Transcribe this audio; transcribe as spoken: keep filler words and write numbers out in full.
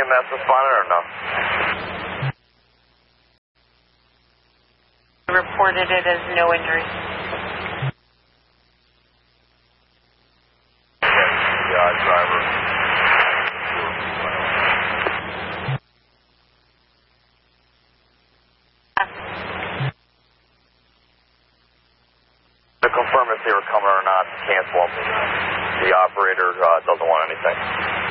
E M S responded or no? Reported it as no injury. Yeah, driver. To confirm if they were coming or not, cancel them. The operator uh, doesn't want anything.